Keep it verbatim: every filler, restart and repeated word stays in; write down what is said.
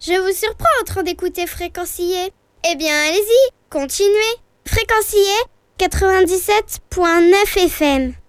Je vous surprends en train d'écouter Fréquencier. Eh bien, allez-y, continuez. Fréquencier quatre-vingt-dix-sept point neuf F M.